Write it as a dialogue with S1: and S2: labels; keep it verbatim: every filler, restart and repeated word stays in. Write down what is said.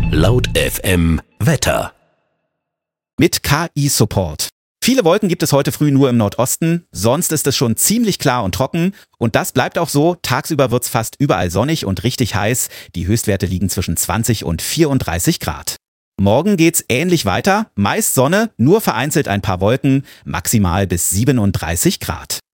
S1: Laut F M Wetter.
S2: Mit K I-Support. Viele Wolken gibt es heute früh nur im Nordosten, sonst ist es schon ziemlich klar und trocken und das bleibt auch so. Tagsüber wird's fast überall sonnig und richtig heiß. Die Höchstwerte liegen zwischen zwanzig und vierunddreißig Grad. Morgen geht's ähnlich weiter, meist Sonne, nur vereinzelt ein paar Wolken, maximal bis siebenunddreißig Grad.